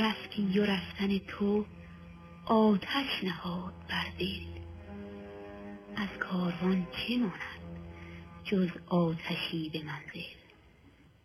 رفتی و رفتن تو آتش نهاد بر دل. از کاروان چه ماند جز آتشی به منزل.